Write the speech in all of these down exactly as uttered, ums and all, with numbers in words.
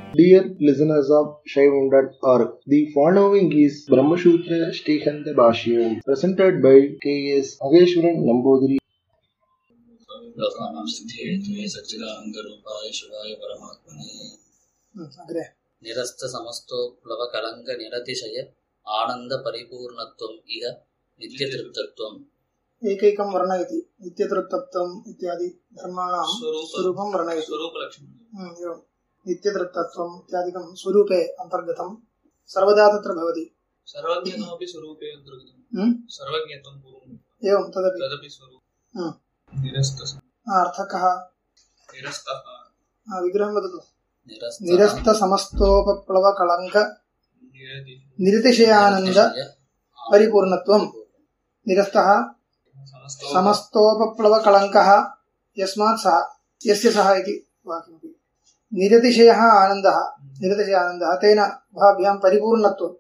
Dear listeners of Shaivam dot org, the following is Brahmasutra Shrikanta Bhashyam, presented by K S Ageshwaran Nambudiri. निरस्त समस्तो plough कलंक निरतिशय आनंद परिपूर्णत्वम इह नित्य तृप्तत्वम एकैकं वर्णयति नित्य तृप्तत्वम इत्यादि धर्माणां स्वरूपं वर्णयति स्वरूप लक्षणम् एवं नित्य तृप्तत्वम इत्यादिकं स्वरूपे अन्तर्गतं सर्वदा तत्र भवति सर्वज्ञत्वमपि स्वरूपे अन्तर्गतं सर्वज्ञत्वं पूर्वम् एवं तदपि तदपि स्वरूपं निरस्त अर्थकः निरस्तः विग्रहं वदतु निरस्त समस्तोपप्लव कलंक निरतिशयानंद परिपूर्णत्वम निरस्तः समस्तोपप्लव कलंकः यस्मात् सः यस्य सः इति वाक्यमपि निरतिशयः आनन्दः निरतिशय आनन्दः तेन उभाभ्यां परिपूर्णत्वं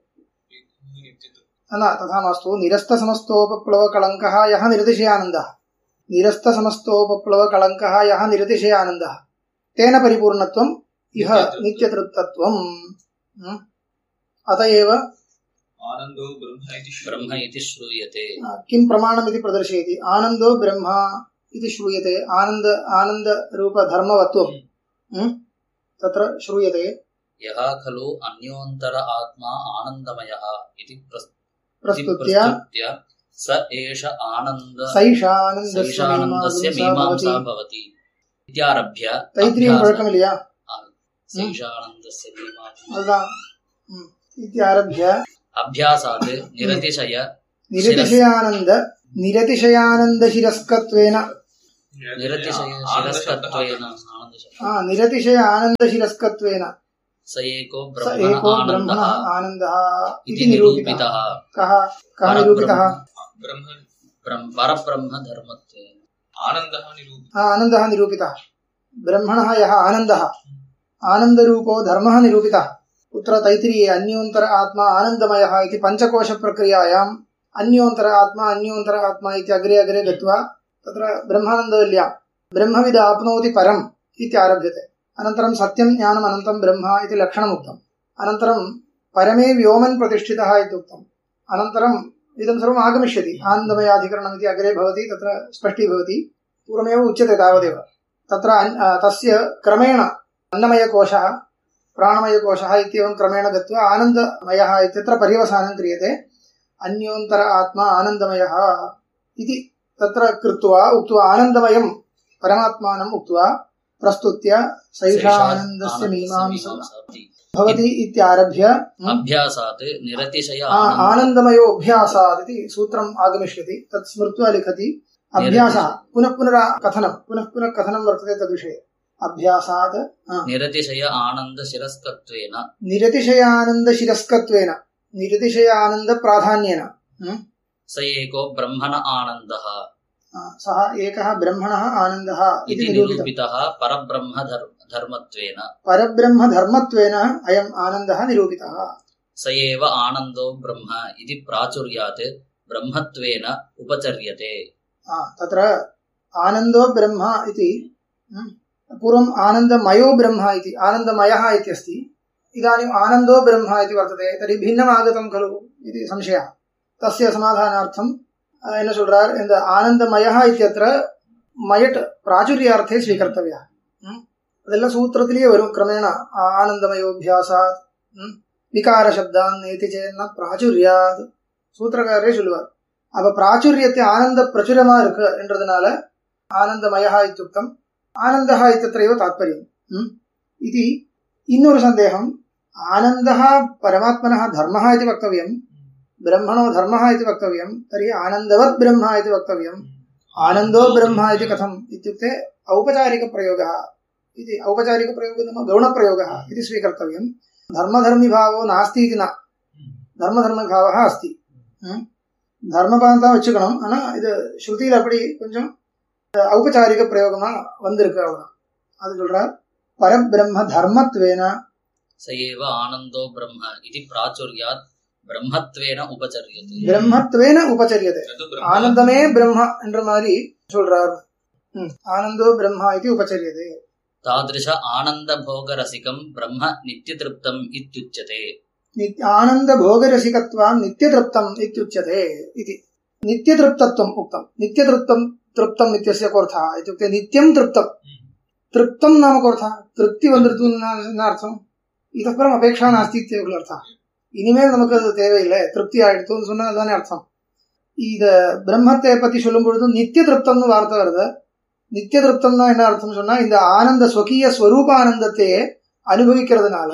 न तथा मास्तु निरस्त समस्तोपप्लव कलंकः यः निरतिशय आनन्दः निरस्त समस्तोपप्लव कलंकः यः निरतिशय आनन्दः तेन परिपूर्णत्वं इह नित्यतृप्तत्वम् अतएव आनंदो ब्रह्म इति श्रूयते किं प्रमाणमिति प्रदर्शयति आनंदो ब्रह्म इति श्रूयते आनंद आनंद रूप धर्मवत्वं तत्र श्रूयते यः खलु अन्योन्तर आत्मा आनन्दमयः इति प्रस्तुत्य स एष आनन्द सैषानन्दस्य मीमांसा भवति इत्यारभ्य तैत्तिरीयं पळक्कमिल्लैया सैषानन्दस्य मीमांसा अल्वा इत्यारभ्य अभ्यासात् निरतिशय निरतिशयानन्द निरतिशयानन्दशिरस्कत्वेन निरतिशय शिरस्कत्वेन हा निरतिशय आनन्दशिरस्कत्वेन स एको ब्रह्म आनन्दः इति निरूपितः कः कः निरूपितः परब्रह्म धर्मत्वेन आनन्दः निरूपितः आनन्दः निरूपितः ब्रह्मणः यः आनन्दः आनन्दरूपो धर्मः निरूपितः कुत्र तैत्तिरीये अन्योन्तर आत्मा आनन्दमयः इति पञ्चकोशप्रक्रियायाम् अन्योन्तर आत्मा अन्योन्तर आत्मा इति अग्रे अग्रे गत्वा तत्र ब्रह्मानन्दवल्यां ब्रह्मविद् आप्नोति परम् इत्यारभ्यते अनन्तरं सत्यं ज्ञानम् अनन्तं ब्रह्म इति लक्षणम् उक्तम् अनन्तरं परमे व्योमन् प्रतिष्ठितः इत्युक्तम् अनन्तरम् इदं सर्वम् आगमिष्यति आनन्दमयाधिकरणम् इति अग्रे भवति तत्र स्पष्टीभवति पूर्वमेव उच्यते तावदेव तत्र तस्य क्रमेण अन्नमयकोशः प्राणमयकोशः इत्येवं क्रमेण गत्वा आनन्दमयः इत्यत्र पर्यवसानं क्रियते अन्योन्तर आत्मा आनन्दमयः इति तत्र कृत्वा उक्त्वा आनन्दमयं परमात्मानम् उक्त्वा प्रस्तुत्य सैषा आनन्दस्य मीमांसा भवति इत्यारभ्य अभ्यासात् निरतिशय आनन्दमयोऽभ्यासात् इति सूत्रम् आगमिष्यति तत् स्मृत्वा लिखति अभ्यासः पुनः पुनः कथनं पुनः पुनः कथनं वर्तते तद्विषये अभ्यासात् निरतिशय आनंद शिरस्कत्वेन निरतिशयानंद शिरस्कत्वेन निरतिशय आनंद प्राधान्येन स एको ब्रह्मण आनन्दः सः एकः ब्रह्मणः आनन्दः इति निरूपितः परब्रह्म धर्मत्वेन परब्रह्म धर्मत्वेन अयम् आनन्दः निरूपितः स एव आनन्दो ब्रह्म इति प्राचुर्यात् ब्रह्मत्वेन उपचर्यते तत्र आनन्दो ब्रह्म इति पूर्वम् आनन्दमयो ब्रह्म इति आनन्दमयः इत्यस्ति इदानीम् आनन्दो ब्रह्म इति वर्तते तर्हि भिन्नम् आगतं खलु इति संशयः तस्य समाधानार्थं என்ன சொல்றார் இந்த ஆனந்தமயः இत्यत्र மயட் பிராச்சுர்யார்த்தே ஸ்வீகர்த்தவ்யः அதெல்லாம் சூத்திரத்திலேயே வரும் கிரமேண ஆனந்தமயோபியாசாத் விகார சப்தான் நேதி சேன்னா பிராச்சுர்யாத் சூத்திரக்காரரே சொல்லுவார் அப்ப பிராச்சுர்யத்தை ஆனந்த பிரச்சுரமா இருக்கு என்றதுனால ஆனந்தமயः இत्युक्तम् आनन्दः इत्यत्रैव तात्पर्यम् इति इन्नोरु सन्देहम् आनन्दः परमात्मनः धर्मः इति वक्तव्यम् ब्रह्मणो धर्मः इति वक्तव्यम् तर्हि आनन्दवत् ब्रह्म इति वक्तव्यम् आनन्दो ब्रह्म इति कथम् इत्युक्ते औपचारिकप्रयोगः इति औपचारिकप्रयोगः नाम गौणप्रयोगः इति स्वीकर्तव्यम् धर्मधर्मिभावो नास्ति इति न धर्मधर्मिभावः अस्ति धर्मपान्तां वच्चुकणम् आना इदु श्रुतियिल अप्पडी कोंजम औपचारिक प्रयोगमा वंदिरुक्कु अवळुदान अदु सोल्றார் परब्रह्म धर्मत्वेन स एव आनन्दो ब्रह्म इति प्राचुर्यात् ब्रह्मत्वेन उपचर्यते ब्रह्मत्वेन उपचर्यते आनंदमे ब्रह्म என்ற மாதிரி சொல்றார் आनंदो ब्रह्म इति उपचर्यते तादृश आनन्दभोगरसिकं ब्रह्म नित्यतृप्तम् इत्युच्यते. आनन्दभोगरसिकत्वान् नित्यतृप्तम् इत्युच्यते इति. नित्यतृप्तत्वम् उक्तम्. नित्यतृप्तम् तृप्तम् इत्यस्य कोऽर्थः इत्युक्ते नित्यं तृप्तम्. तृप्तं नाम कोऽर्थः? तृप्ति वन्दतु अर्थम्. इतः परम् अपेक्षा नास्ति इत्येव खलु अर्थः. இனிமேல் நமக்கு அது தேவையில்லை, திருப்தி ஆயிடுத்துன்னு சொன்னா அதுதானே அர்த்தம். இத பிரம்மத்தை பத்தி சொல்லும் பொழுது நித்திய திருப்தம்னு வார்த்தை வருது. நித்திய திருப்தம்னா என்ன அர்த்தம் சொன்னா, இந்த ஆனந்த ஸ்வகீய ஸ்வரூப ஆனந்தத்தையே அனுபவிக்கிறதுனால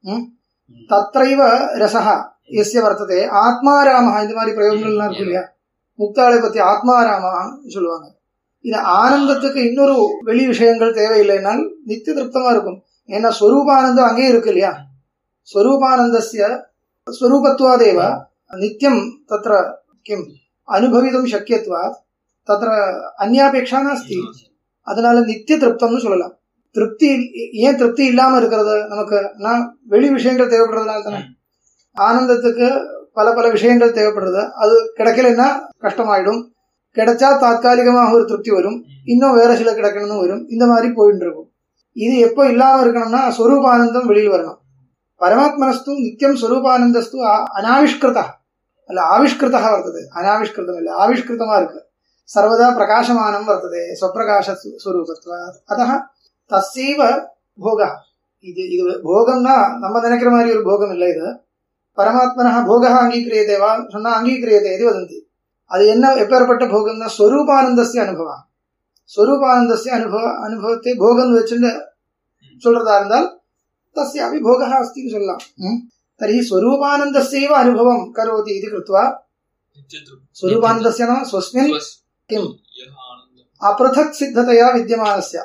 தத்ரைவ ரசஹா எஸ்ய வர்த்ததே ஆத்மாராமஹா, இந்த மாதிரி பிரயோகங்கள்லாம் இருக்கு இல்லையா. முக்தாளை பத்தி ஆத்மாராமஹான்னு சொல்லுவாங்க. இந்த ஆனந்தத்துக்கு இன்னொரு வெளி விஷயங்கள் தேவையில்லைனால் நித்திய திருப்தமா இருக்கும். ஏன்னா ஸ்வரூபானந்தம் அங்கே இருக்கு இல்லையா. ஸ்வரூபானந்தஸ்ய ஸ்வரூபத்வாதேவ நித்யம் தத்ர கிம் அனுபவிதும் சக்கியத்வாத் தத்ர அந்யாபேக்ஷா நாஸ்தி. அதனால நித்திய திருப்தம்னு சொல்லலாம். திருப்தி ஏன் திருப்தி இல்லாம இருக்கிறது நமக்கு? நான் வெளி விஷயங்கள் தேவைப்படுறதுனால தானே. ஆனந்தத்துக்கு பல பல விஷயங்கள் தேவைப்படுறது. அது கிடைக்கலன்னா கஷ்டமாயிடும். கிடைச்சா தாத்காலிகமாக ஒரு திருப்தி வரும், இன்னும் வேற சில கிடைக்கணும்னு வரும். இந்த மாதிரி போயிட்டு இருக்கும். இது எப்போ இல்லாம இருக்கணும்னா ஸ்வரூபானந்தம் வெளியில் வரணும். பரமாத்மனஸ்து நித்தியம் ஸ்வரூபானந்தஸ்து அனாவிஷ்கிருதா அல்ல ஆவிஷ்கிருதா வர்த்தது. அனாவிஷ்கிருதம் இல்லை, ஆவிஷ்கிருதமா இருக்கு. சர்வதா பிரகாசமானம் வர்த்தது ஸ்வப்பிரகாச ஸ்வரூபத்வா. அத தஸ்யைவ போகா. இது இது போகம்னா நம்ம நினைக்கிற மாதிரி ஒரு போகம் இல்லை. இது பரமாத்மனா போகா அங்கீகிரியதேவா சொன்னா அங்கீகிரியதே இது வதந்தி. அது என்ன எப்பேற்பட்ட போகம்னா ஸ்வரூபானந்தஸ்ய அனுபவம். ஸ்வரூபானந்தஸ்ய அனுபவ அனுபவத்தை போகம் வச்சுன்னு சொல்றதா இருந்தால் தஸ்யாபி போகः अस्ति ன்னு சொல்லலாம். तर्हि स्वरूपानन्दस्यैव अनुभवं करोति इति कृत्वा स्वरूपानन्दस्य नाम स्वस्मिन् किम् अपृथक् सिद्धतया विद्यमानस्य,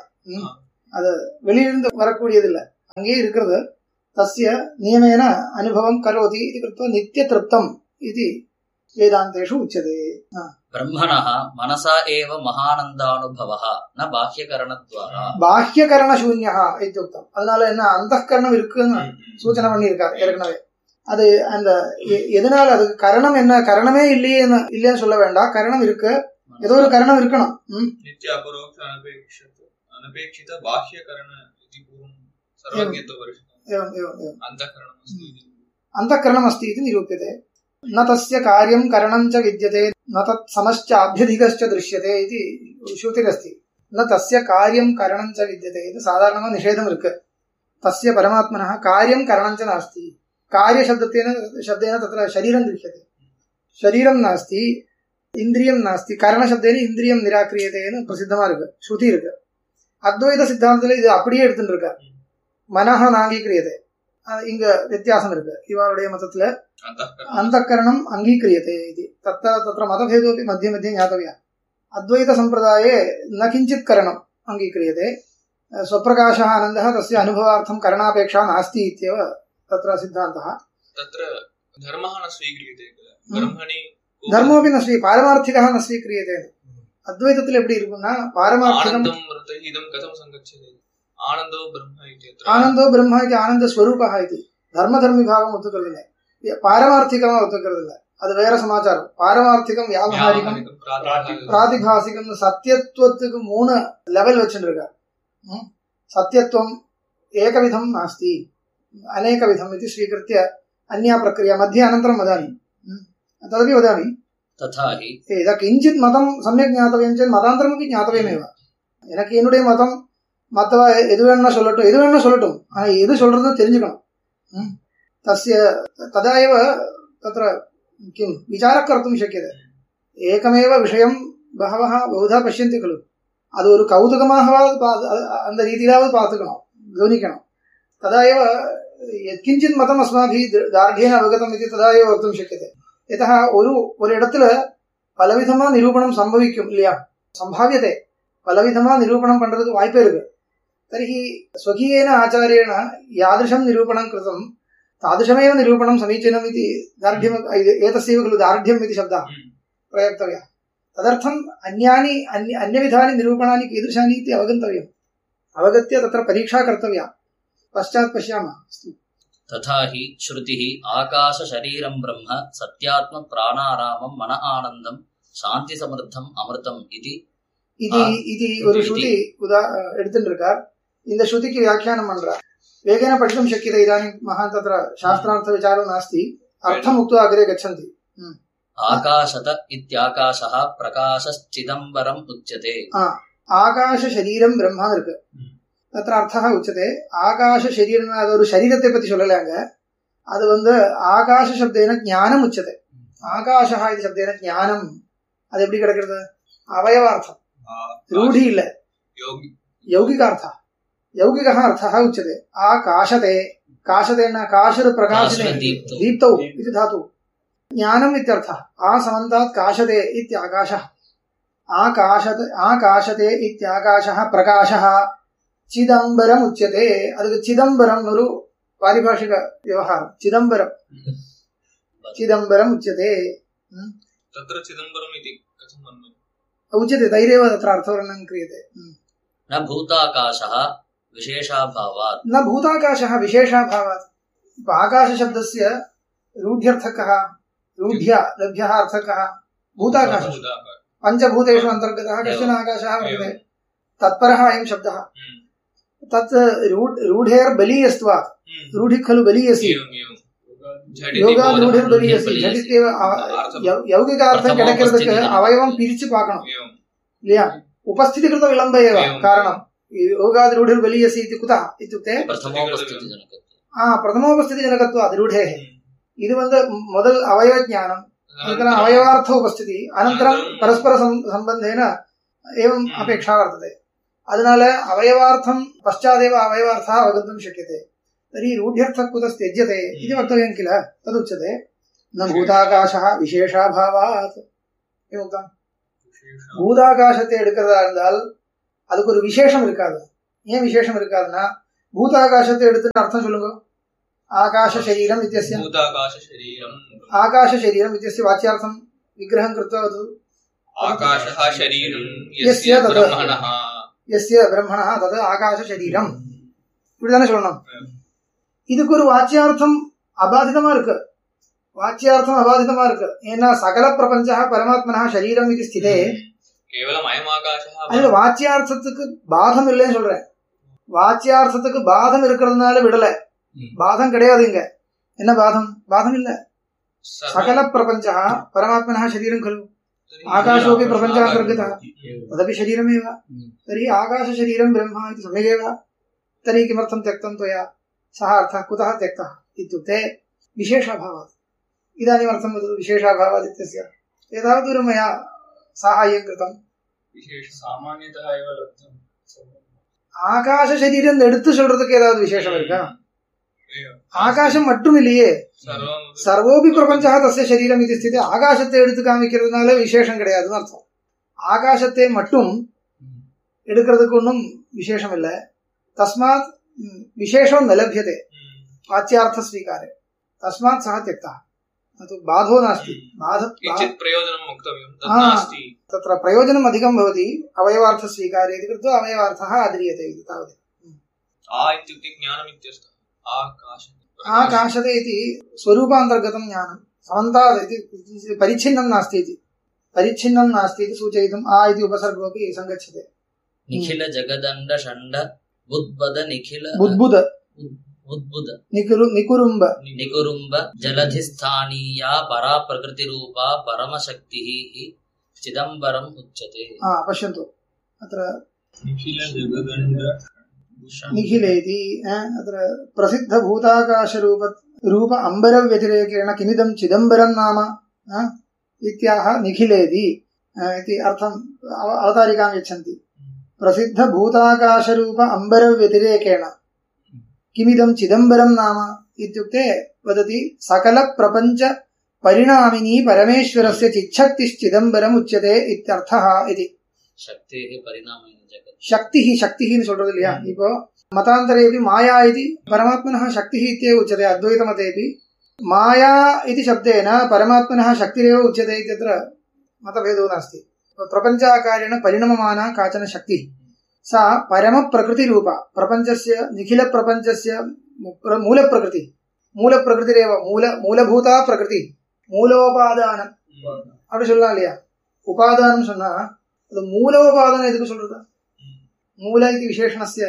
அது வெளியிருந்து வரக்கூடியதில்லை, அங்கே இருக்கிறது. तस्य नियमेन अनुभवं करोति इति कृत्वा नित्यतृप्तम् इति वेदान्तेषु उच्यते. ब्रह्मणः मनसा एव महानन्दानुभवः न बाह्यकरणद्वारा. बाह्यकरणशून्यः इत्युक्तम्. அதனால என்ன அந்தःकरणம் இருக்குன்னு சூச்சனை பண்ணியிருக்காரு ஏற்கனவே. அது அந்த எதனால அதுக்கு கரணம் என்ன, கரணமே இல்லையே இல்லைன்னு சொல்ல வேண்டாம். கரணம் இருக்கு, ஏதோ ஒரு கரணம் இருக்கணும். நித்ய அபரோக்ஷ அனபேக்ஷித அனபேக்ஷித பாஹ்யகரண इति पूर्वं सर्वज्ञत्व परिष्कृतम्. अन्तःकरणम् अस्ति अन्तःकरणम् अस्ति इति निरूप्यते. न तस्य कार्यं करणं च विद्यते न तत् समश्च अभ्यधिकश्च दृश्यते इति श्रुतिरस्ति. न तस्य कार्यं करणं च विद्यते இது சாதாரணமா நிஷேதம் இருக்கு. तस्य परमात्मनः कार्यं करणं च नास्ति. कार्यशब्देन शब्देन तत्र शरीरं दृश्यते. शरीरं नास्ति, इन्द्रियं नास्ति. करणशब्देन इन्द्रियं निराक्रियतेன்னு பிரசித்தமா இருக்கு, ஸ்ருதி இருக்கு. அத்வைத சித்தாந்தத்துல இது அப்படியே எடுத்துட்டு இருக்கார். மனஹ நாங்கீக்ரியதே, இங்க வித்தியாசம் இருக்கு. இவருடைய மதத்துல अन्तःकरणम् अङ्गीक्रियते इति. तत्र तत्र मतभेदोऽपि मध्ये मध्ये ज्ञातव्यः. अद्वैतसम्प्रदाये न किञ्चित् करणम् अङ्गीक्रियते. स्वप्रकाशः आनन्दः तस्य अनुभवार्थं करणापेक्षा नास्ति इत्येव तत्र सिद्धान्तः. तत्र धर्मः न स्वीक्रियते. ब्रह्मणि धर्मोऽपि न स्वी पारमार्थिकः न स्वीक्रियते. अद्वैतத்தில் எப்படி இருக்குன்னா பாரமார்த்திகம் இதம் கதம் சங்கச்சதே ஆனந்தோ பிரம்ம இதி. ஆனந்தோ பிரம்ம இதி ஆனந்த ஸ்வரூபः इति. धर्म धर्मी भावம் ஒத்துக்கிறதில்ல, பாரமார்த்திகமா ஒத்துக்கிறதில்ல. அது வேற சமாச்சாரம். பாரமார்த்திகம், வியாபாரிகம், பிராதிபாசிகம். சத்தியத்துவத்துக்கு மூணு லெவல் வச்சுருக்கார். சத்தியத்துவம் ஏகவிதம் நாஸ்தி அநேகவிதம் இது ஸ்வீகிருத்திய அன்யா பிரக்ரியா मध्ये अनन्तरं वदामि. तदपि वदामि. तथाहि यदा किञ्चित् मतं सम्यक् ज्ञातव्यं चेत् मतान्तरमपि ज्ञातव्यमेव. எனக்கு என்னுடைய மதம் மற்றவ எது வேணும்னா சொல்லட்டும், எது வேணும்னா சொல்லட்டும், ஆனால் எது சொல்றதுன்னு தெரிஞ்சுக்கணும். तस्य तदा एव तत्र किं विचारः कर्तुं शक्यते. एकमेव विषयं बहवः बहुधा पश्यन्ति खलु. அது ஒரு கௌதுகமாகவாவது அந்த ரீதியிலாவது பார்த்துக்கணும், கவனிக்கணும். तदा एव यत्किञ्चित् मतम् अस्माभिः दार्ढ्येन अवगतम् इति तदा एव वक्तुं शक्यते. यतः ஒரு ஒரு இடத்துல பலவிதமா நிரூபணம் சம்பவிக்கும் இல்லையா, சம்பாவியத்தை பலவிதமா நிரூபணம் பண்றதுக்கு வாய்ப்பே இருக்கு. तर्हि स्वकीयेन आचार्येण यादृशं निरूपणं कृतं तादृशमेव निरूपणं समीचीनम् इति दार्ढ्यम् एतस्यैव खलु दार्ढ्यम् इति शब्दः प्रयोक्तव्यः. तदर्थम् अन्यानि अन्य अन्यविधानि निरूपणानि कीदृशानि इति अवगन्तव्यम्. अवगत्य तत्र परीक्षा कर्तव्या. पश्चात् पश्यामः. तथा हि श्रुतिः आकाश शरीरं ब्रह्म सत्यात्म प्राणारामं मन आनन्दं शान्ति समृद्धम् अमृतम् इति इति इति ஒரு ஸ்ருதி உதா எடுத்துட்டு இருக்கார். இந்த ஸ்ருதிக்கு வியாக்கியானம் பண்றா. வேகேன படித்தும் शक्यते. इदानीं महान् तत्र शास्त्रार्थविचारो नास्ति. अर्थम् उक्त्वा अग्रे गच्छन्ति. आकाशत इत्याकाशः प्रकाशश्चिदम्बरम् उच्यते. ஆகாசரீரம் பிரம்மா இருக்கு. தத்ர அர்த்தः உச்சதே. ஆகாச சரீரம் அது ஒரு சரீரத்தை பத்தி சொல்லலாங்க. அது வந்து ஆகாச சப்தேன ஞானம் உச்சதே. ஆகாஷா இது சப்தேன ஞானம். அது எப்படி கிடக்கிறது? அவயவார்த்தம், ரூಢி இல்ல, யௌகிகார்த்தா. யௌகிக அர்த்தः உச்சதே. ஆகாஷதே. காஷதேன காஷரு பிரகாசிதே தீப்தௌ இது தாத்து. ஞானம் இत्यर्थः. ஆ சமந்தாத் காஷதே இத்யாகாஷः. ஆகாஷத் ஆகாஷதே இத்யாகாஷः பிரகாஷः. சிதம்பரம் உச்சதே. அதுக்கு சிதம்பரம் ஒரு பாரிபாஷிக விவகாரம். சிதம்பரம் சிதம்பரம் உச்சதே. तत्र चिदम्बरम् इति कथं मन्ये? उच्यते तैरेव तत्र अर्थवर्णनं क्रियते. न भूताकाशः विशेषाभावात्. न भूताकाशः विशेषाभावात्. आकाशशब्दस्य रूढ्यर्थकः, रूढ्य लभ्यः अर्थकः भूताकाशः. पञ्चभूतेषु अन्तर्गतः कश्चन आकाशः वर्तते. तत्परः अयं शब्दः. तत् रूढेर्बलीयस्त्वात्. रूढिः खलु बलीयसि. யோகாத் ரூಢர் பலியசி. ஜடித்தேவ யௌகிகார்த்தம் கிடைக்கிறதுக்கு அவயவம் பிரிச்சு பார்க்கணும் இல்லையா? உபஸ்திதி கிருத விளம்ப ஏவ காரணம். யோகாத் ரூಢர் பலியசி இது குதா இத்துக்தே பிரதமோபஸ்திதி ஜனகத்வாத் ரூಢேः. இது வந்து முதல் அவயவ ஞானம், अनन्तरम् अवयवार्थ उपस्थिति, अनन्तरं परस्पर सम्बन्धेन एवम् अपेक्षा वर्तते. अदनाल अवयवार्थं पश्चादेव अवयवार्थः अवगन्तुं शक्यते. तर्हि रूढ्यर्थः कुतः त्यज्यते इति वक्तव्यं किल? तदुच्यते न भूताकाशः विशेषाभावात्. किमुक्तम्? பூதாகாசத்தை எடுக்கிறதா இருந்தால் அதுக்கு ஒரு விசேஷம் இருக்காது. ஏன் விசேஷம் இருக்காதுன்னா, பூதாகாசத்தை எடுத்துட்டு அர்த்தம் சொல்லுங்க. आकाश शरीरम इत्यस्य भूताकाश शरीरम आकाश शरीरम इत्यस्य वाच्यार्थं विग्रहं कृत्वा वदतु. आकाशः शरीरं यस्य ब्रह्मणः यस्य ब्रह्मणः तद् आकाश शरीरम இப்படிதானே சொல்லணும். இதுக்கு ஒரு வாச்சியார்த்தம் அபாதிதமா இருக்கு. வாச்சியார்த்தம் அபாதிதமா இருக்கு. ஏன்னா சகல பிரபஞ்சः பரமாத்மனः शरीरम इति स्थिते केवलम अयम आकाशः. அதுல வாச்சியார்த்தத்துக்கு பாதம் இல்லைன்னு சொல்றேன். வாச்சியார்த்தத்துக்கு பாதம் இருக்கிறதுனால விடல. பாதம் கிடையாது. இங்க என்ன பாதம்? பாதம் இல்ல. சகல பிரபஞ்சः परमात्मनः शरीरं खलु. आकाशोऽपि प्रपञ्चान्तर्गतः तदपि शरीरमेव. तर्हि आकाशशरीरं ब्रह्म इति सम्यगेव. तर्हि किमर्थं त्यक्तं त्वया? सः अर्थः कुतः त्यक्तः इत्युक्ते विशेषाभावात्. इदानीम् अर्थं वदतु विशेषाभावात् इत्यस्य. एतावत् दूरं मया साहाय्यं कृतं. विशेष सामान्यतः एव लब्धम्. ஆகாசசரீரம் எடுத்து சொல்றதுக்கு ஏதாவது விசேஷம் இருக்கா? ஆகாசம் மட்டும் இல்லையே, சர்வோபி பிரபஞ்சः தஸ்ய शरीरम इति स्थिते ஆகாசத்தை எடுத்து காமிக்கிறதுனால விசேஷம் கிடையாதுன்னு அர்த்தம். ஆகாசத்தை மட்டும் எடுக்கிறதுக்கு ஒன்றும் விசேஷம் இல்லை. தஸ்மாத் விசேஷம் न लभ्यते वाच्यार्थ स्वीकारे. तस्मात् सः त्यक्तः. बाधो नास्ति. बाध किञ्चित् प्रयोजनं वक्तव्यं तत् नास्ति. तत्र प्रयोजनम् अधिकं भवति अवयवार्थ स्वीकारे इति कृत्वा अवयवार्थः आद्रियते इति तावदेव. आ इत्युक्ते ज्ञानम् इत्यर्थः. आकाश आकाशते इति स्वरूपान्तर्गतं ज्ञानं. समन्तात् इति परिच्छिन्नं नास्ति इति परिच्छिन्नं नास्ति इति सूचयितुम् आ इति उपसर्गोऽपि सङ्गच्छते. निखिल जगदण्ड षण्ड बुद्बद निखिल बुद्बुद बुद्बुद निकुरु निकुरुम्ब निकुरुम्ब जलधिस्थानीया परा प्रकृतिरूपा परमशक्तिः चिदम्बरम् उच्यते. हा पश्यन्तु अत्र निखिल जगदण्ड निखिलेति अत्र प्रसिद्ध भूताकाश रूप रूप अंबर व्यतिरेकेण किमिदं चिदंबरं नाम इत्याह निखिलेति इति अर्थम् अवतारिकां यच्छन्ति. प्रसिद्ध भूताकाश रूप अंबर व्यतिरेकेण किमिदं चिदंबरं नाम इत्युक्ते वदति सकल प्रपंच परिणामिनी परमेश्वरस्य चिच्छक्तिश्चिदंबरम् उच्यते इत्यर्थः इति. शक्तेः परिणामः शक्ति ही शक्ति ही சொல்றது இல்லையா? இப்போ மதாந்தரேபி மாயா इति परमात्मनः शक्तिः इत्येव उच्यते. अद्वैतमतेपि माया इति शब्देन परमात्मनः शक्तिरेव उच्यते इत्यत्र मतभेदो नास्ति. प्रपञ्चाकारेण परिणममाना काचन शक्तिः सा परमप्रकृतिरूपा प्रपञ्चस्य निखिलप्रपञ्चस्य मूलप्रकृतिः मूलप्रकृतिरेव मूल मूलभूता प्रकृति மூலோபாதானம் அப்படி சொல்லலாம் இல்லையா? உபாதானம் சொன்னா அது மூலோபாதானம் எதுக்கு சொல்றது? மூல இது விசேஷணस्य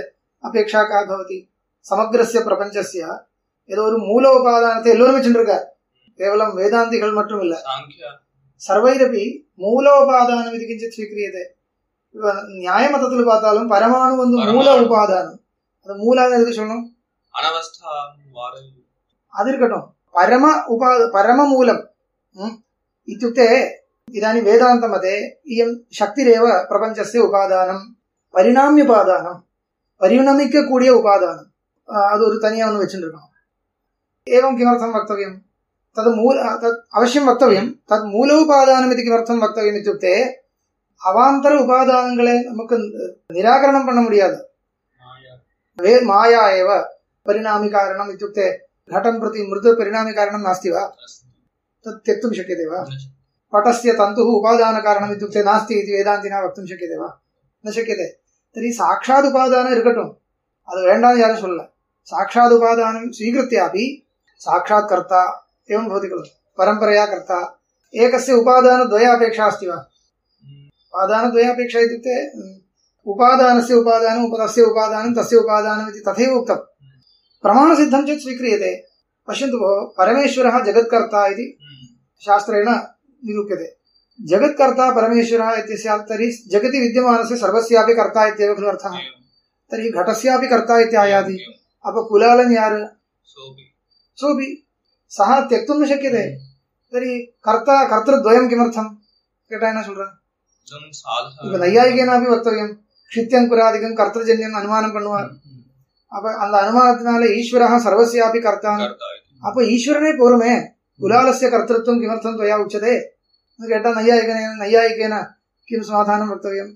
அபேட்சா கா பவதி சமக்ரஸ்ய பிரபஞ்சஸ்ய ஏதோ ஒரு மூல உபாதானத்தை எல்லோரும் வச்சுருக்கார். கேவலம் வேதாந்திகள் மட்டும் இல்ல, சர்வைரபி மூலோபாதானம் இது கிஞ்சித் ஸ்வீக்கிரியதே. நியாய மதத்துல பார்த்தாலும் பரமாணு வந்து மூல உபாதானம். அது மூலான்னு எதுக்கு சொல்லணும்? அது இருக்கட்டும். பரம உபா பரம மூலம் இत्युक्ते इदानीं वेदान्तमते इयं शक्तिरेव प्रपञ्चस्य उपादानं परिणाम्योपादानं परिणमिक्कूडिय उपादानं அது ஒரு தனியா ஒன்று வச்சுருக்கோம். एवं किमर्थं वक्तव्यं तद् मूल तद् अवश्यं वक्तव्यं तद् मूलोपादानम् इति किमर्थं वक्तव्यम् इत्युक्ते अवान्तर उपादानங்களை நமக்கு निराकरणं பண்ண முடியாது. वे माया एव परिणामी कारणम् इत्युक्ते घटं प्रति मृद परिणामी कारणं नास्ति वा? तत् त्यक्तुं शक्यते वा? पटस्य तन्तुः उपादान कारणम् इत्युक्ते नास्ति इति वेदान्तिना वक्तुं शक्यते वा? न शक्यते. तर्हि साक्षात् उपादानं इरुकट्टुम् அது வேண்டாம்னு யாரும் சொல்லல. साक्षात् उपादानं स्वीकृत्यापि साक्षात् कर्ता एवं भवति खलु. परम्परया कर्ता एकस्य उपादानद्वयापेक्षा अस्ति वा? उपादानद्वयापेक्षा इत्युक्ते उपादानस्य उपादानम् उपतस्य उपादानं तस्य उपादानम् इति तथैव उक्तं. प्रमाणसिद्धं चेत् स्वीक्रियते. पश्यन्तु भोः, परमेश्वरः जगत्कर्ता इति शास्त्रेण निरूप्यते. जगत्कर्ता परमेश्वरः इत्यस्य तर्हि जगति विद्यमानस्य सर्वस्यापि कर्ता इत्येव खलु अर्थः. तर्हि घटस्यापि कर्ता इत्यायाति. अप कुलालन् यार सोऽपि सः त्यक्तुं न शक्यते. तर्हि कर्ता कर्तृद्वयं किमर्थं केटा न சொல்றா? இப்ப நையாயிகேனாபி வக்தவ்யம். க்ஷித்யம் புராதிகம் கர்த்தஜன்யம் அனுமானம் பண்ணுவார். அப்ப அந்த அனுமானத்தினால ஈஸ்வரः सर्वस्यापि कर्ता. அப்ப ஈஸ்வரனே போருமே, குலாலस्य कर्तृत्वं किमर्थं त्वया उच्यते கேட்டா நையாயிகேன நையாயிகேன किं समाधानं वक्तव्यं?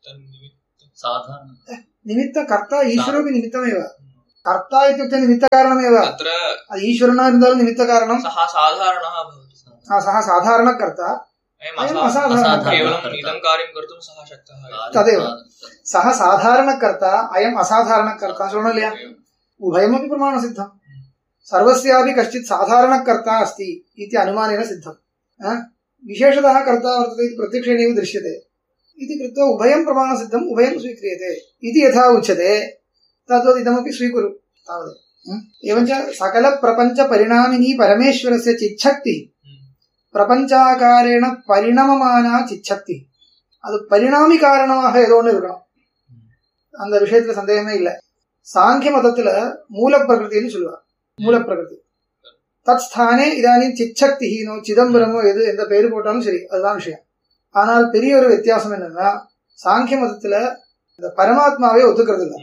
साधारण निमित्त कर्ता ईश्वरोऽपि निमित्तमेव. कर्ता इत्युक्ते निमित्तकारणमेव. அது ஈஸ்வரனா இருந்தாலும் நிமித்தகாரணம். सः साधारणः भवति. सः साधारणकर्ता. अयम् असाधारणः. केवलम् इदं कार्यं कर्तुं सः शक्तः. तदेव सः साधारणकर्ता, अयम् असाधारणकर्ता. शृणोलिया, उभयमपि प्रमाणसिद्धम्. सर्वस्यापि कश्चित् साधारणकर्ता अस्ति इति अनुमानेन सिद्धम्. विशेषतः कर्ता वर्तते इति प्रत्यक्षेणैव दृश्यते इति कृत्वा उभयं प्रमाणसिद्धम्, उभयं स्वीक्रियते इति यथा उच्यते तद्वत् इदमपि स्वीकुरु तावदेव. एवञ्च सकलप्रपञ्चपरिणामिनी परमेश्वरस्य चिच्छक्तिः பிரபஞ்சாகாரேன பரிணமமானா சிச்சக்தி. அது பரிணாமி காரணமாக ஏதோ ஒன்று இருக்கணும். அந்த விஷயத்துல சந்தேகமே இல்லை. சாங்கிய மதத்துல மூல பிரகிருத்தின்னு சொல்லுவார். மூல பிரகிருதி தத் ஸ்தானே இதானின் சிச்சக்தினோ சிதம்பரமோ எது எந்த பேரு போட்டாலும் சரி, அதுதான் விஷயம். ஆனால் பெரிய ஒரு வித்தியாசம் என்னன்னா, சாங்கிய மதத்துல இந்த பரமாத்மாவே ஒத்துக்கிறது இல்லை.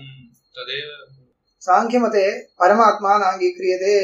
சாங்கிய மதே பரமாத்மா நாங்கீக்கிரியதே.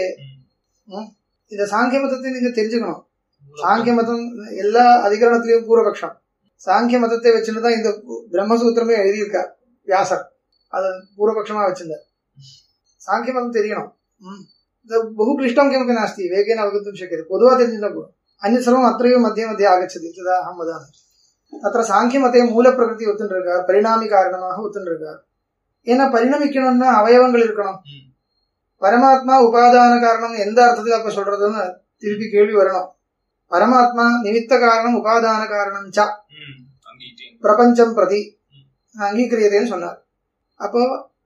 இந்த சாங்கிய மதத்தை நீங்க தெரிஞ்சுக்கணும். சாங்கிய மதம் எல்லா அதிகரணத்திலையும் பூர்வபக்ஷம். சாங்கிய மதத்தை வச்சுட்டு தான் இந்த பிரம்மசூத்திரமே எழுதியிருக்கார் வியாசர். அது பூர்வபக்ஷமா வச்சிருந்தார். சாங்கிய மதம் தெரியணும். बहु क्लिष्टं किमपि नास्ति, वेगेन अवगन्तुं शक्यते. பொதுவா தெரிஞ்சிருந்தா போதும். अन्यत् सर्वम् अत्रैव मध्ये मध्ये आगच्छति. तदा अहं वदामि. तत्र சாங்கியமதே மூல பிரகிருதி ஒத்துன்றிருக்கார், பரிணாமி காரணமாக ஒத்துன்றிருக்கார். ஏன்னா பரிணமிக்கணும்னா அவயவங்கள் இருக்கணும். பரமாத்மா உபாதான காரணம் எந்த அர்த்தத்தில் அப்ப சொல்றதுன்னு திருப்பி கேள்வி வரணும். பரமாத்மா நிமித்த காரணம் உபாதான காரணம் ச பிரபஞ்சம் பிரதி அங்கீகரியதேன்னு சொன்னார். அப்போ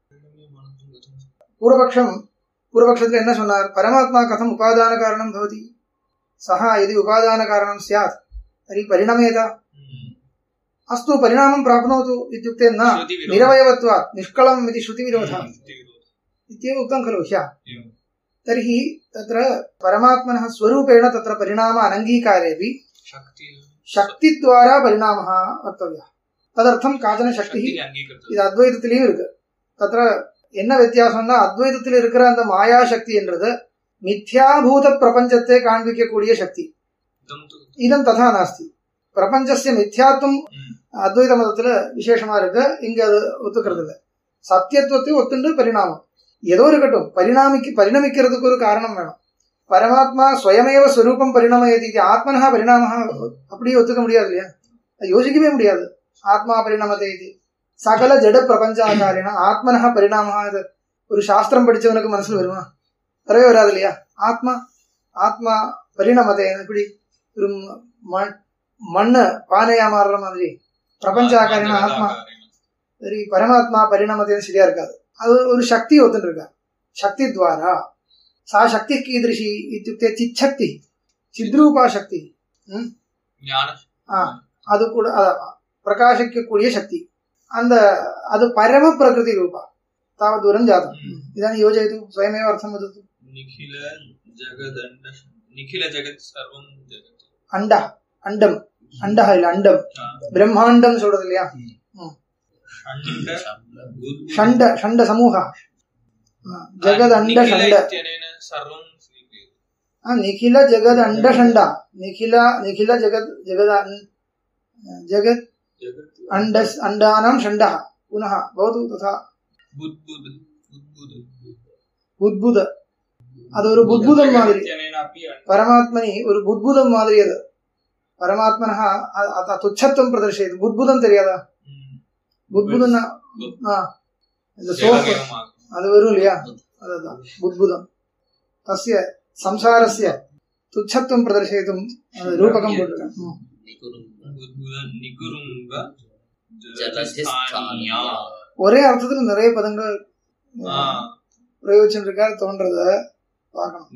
பூர்வபக்ஷம் பூர்வபக்ஷத்துல என்ன சொன்னார்? பரமாத்மா கதம் உபாதான காரணம் பவதி? சஹா यदि உபாதான காரணம் ஸ்யாத் तर्हि परिणमेत. अस्तु परिणामं प्राप्नोतु इत्युक्ते न निरवयवत्वात् निष्कलम् इति श्रुतिविरोधः इत्येव उक्तं खलु ह्यः. तर्हि तत्र परमात्मनः स्वरूपेण तत्र परिणाम अनङ्गीकारेऽपि शक्तिद्वारा परिणामः वक्तव्यः. तदर्थं काचन शक्तिः இது அத்வைதத்திலையும் இருக்கு. தத்ர என்ன வித்தியாசம்னா, அத்வைதத்தில் இருக்கிற அந்த மாயா சக்தி என்றது மித்யாபூத பிரபஞ்சத்தை காண்பிக்கக்கூடிய சக்தி. இதம் ததா நாஸ்தி. பிரபஞ்சஸ்ய மித்யாத்துவம் அத்வைத மதத்துல விசேஷமா இருக்கு. இங்க அது ஒத்துக்கிறது இல்லை. சத்தியத்துவத்தை ஒத்துண்டு பரிணாமம் ஏதோ இருக்கட்டும், பரிணாமிக்கு பரிணமிக்கிறதுக்கு ஒரு காரணம் வேணும். பரமாத்மா ஸ்வயமேவ ஸ்வரூபம் பரிணமயதி இது ஆத்மனஹ பரிணாம அப்படியே ஒத்துக்க முடியாது இல்லையா? யோசிக்கவே முடியாது. ஆத்மா பரிணமதே இது சகல ஜட பிரபஞ்சாகாரினா ஆத்மனஹ பரிணாம. இது ஒரு சாஸ்திரம் படிச்சவனுக்கு மனசுல வருமா? வரவே வராது இல்லையா? ஆத்மா ஆத்மா பரிணமதே இப்படி ஒரு மண் மண்ணு பானையா மாறுற மாதிரி பிரபஞ்சாகாரினா ஆத்மா. சரி, பரமாத்மா பரிணாமதேன்னு சரியா இருக்காது. அது ஒரு சக்தி ஒத்துட்டு இருக்கா. சக்தி துவாரா சா சக்தி கீதிருஷி இத்தியுக்தே சிச்சக்தி சித்ரூபா சக்தி. அது கூட பிரகாசிக்கக்கூடிய சக்தி. அந்த அது பரம பிரகிருதி ரூபா தாவத் தூரம் ஜாதம். இதானி யோஜயது ஸ்வயமேவ அர்த்தம் வதது. நிఖில ஜகதண்ட நிఖில ஜகத் சர்வம் ஜகத் அண்ட அண்டம் அண்டஹ இல்ல அண்டம் பிரம்மாண்டம் சொல்றது இல்லையா. ஷண்ட ஷண்ட சமூக ஜகத் அண்ட ஷண்ட நிಖಿಲ ಜಗದ್ ಅಂಡ ಷಂಡ ನಿಖಿಲ ನಿಖಿಲ ಜಗದ್ ಜಗದ ಜಗತ್ ಅಂಡ ಅಂಡಾನಾಂ ಷಂಡಃ ಪುನಃ ಭವತು ತಥಾ புத்புத. அது ஒரு புத்புதம் மாதிரி. பரமாத்மனி ஒரு புத்புதம் மாதிரி. அது பரமாத்மனः துச்சத்துவம் பிரதர்ஷயது. புத்புதம் தெரியாதா? புத்புதம் இந்த சோப்பு அது வரும் இல்லையா, அதுதான் புத்புதம். தஸ்ய சம்சாரஸ்ய துச்சத்துவம் பிரதர்ஷயித்தும் ரூபகம் போட்டிருக்கேன். ஒரே அர்த்தத்துல நிறைய பதங்கள் பிரயோஜனிருக்கார் தோன்றத பார்க்கணும்.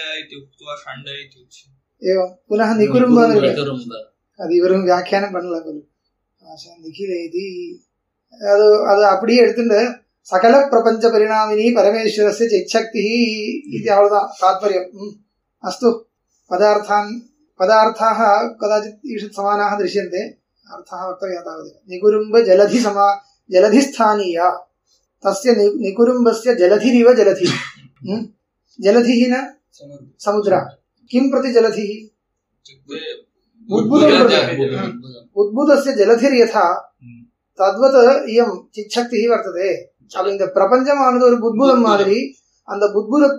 புனः நிகுரும்ப அது இவரும் வியாக்கியானம் பண்ணல. நிகில இது அது அது அப்படியே எடுத்துட்டு சகல பிரபஞ்ச பரிணாமினி பரமேஸ்வரஸ்ய சிச்சக்தி இது அவ்வளவுதான் தாத்பர்யம். அஸ்து பதார்த்தான் பதார்த்தாः கதாचित् ईषत् समानाः दृश्यन्ते. अर्थः वक्तव्यः तावदेव. निकुरुम्ब जलधि समा जलधि स्थानीया तस्य निकुरुम्बस्य जलधिरिव जलधि. जलधिः न समुद्र. किं प्रति जलधिः? उद्भुतं प्रति. उद्भुतस्य जलधिर्यथा तद्वत् इयं चिच्छक्तिः वर्तते. அப்ப இந்த பிரபஞ்சமானது ஒரு புத்புதம் மாதிரி. அந்த புத்புத